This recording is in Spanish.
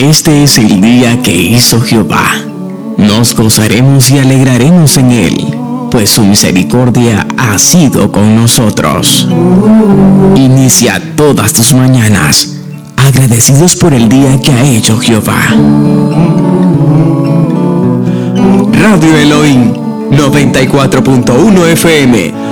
Este es el día que hizo Jehová. Nos gozaremos y alegraremos en él, pues su misericordia ha sido con nosotros. Inicia todas tus mañanas agradecidos por el día que ha hecho Jehová. Radio Elohim 94.1 FM